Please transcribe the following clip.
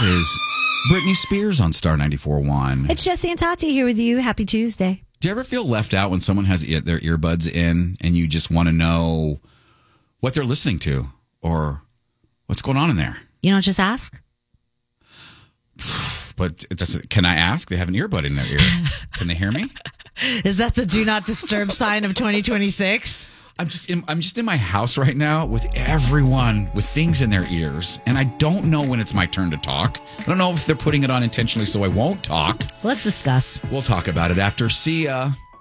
is Britney Spears on Star 94.1. It's Jesse and Tati here with you. Happy Tuesday. Do you ever feel left out when someone has their earbuds in and you just want to know what they're listening to or what's going on in there? You don't just ask? But can I ask? They have an earbud in their ear. Can they hear me? Is that the do not disturb sign of 2026? I'm just in my house right now with everyone with things in their ears, and I don't know when it's my turn to talk. I don't know if they're putting it on intentionally so I won't talk. Let's discuss. We'll talk about it after Sia.